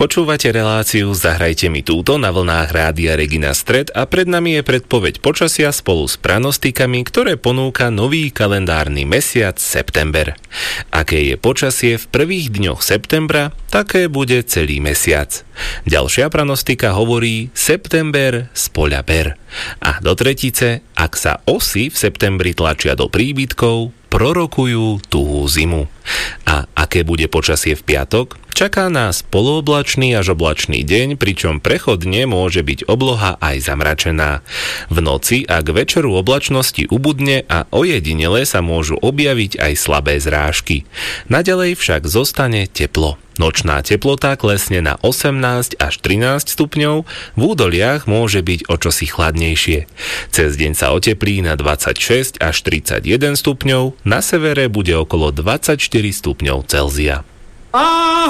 Počúvate reláciu Zahrajte mi túto na vlnách Rádia Regina Stred a pred nami je predpoveď počasia spolu s pranostikami, ktoré ponúka nový kalendárny mesiac september. Aké je počasie v prvých dňoch septembra, také bude celý mesiac. Ďalšia pranostika hovorí september z poľa ber. A do tretice, ak sa osy v septembri tlačia do príbytkov, prorokujú tuhú zimu. A aké bude počasie v piatok? Čaká nás polooblačný až oblačný deň, pričom prechodne môže byť obloha aj zamračená. V noci a k večeru oblačnosti ubudne a ojedinele sa môžu objaviť aj slabé zrážky. Naďalej však zostane teplo. Nočná teplota klesne na 18 až 13 stupňov, v údoliach môže byť o čosi chladnejšie. Cez deň sa oteplí na 26 až 31 stupňov, na severe bude okolo 24 stupňov Celzia.